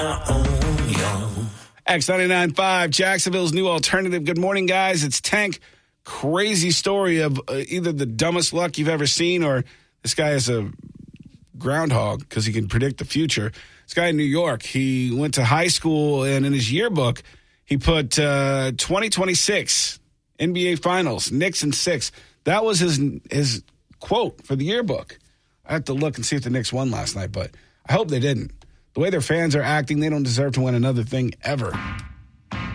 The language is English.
X99.5, Jacksonville's new alternative. Good morning, guys. It's Tank. Crazy story of either the dumbest luck you've ever seen or this guy is a groundhog because he can predict the future. This guy in New York, he went to high school, and in his yearbook, he put 2026 NBA Finals, Knicks in 6. That was his quote for the yearbook. I have to look and see if the Knicks won last night, but I hope they didn't. The way their fans are acting, they don't deserve to win another thing ever.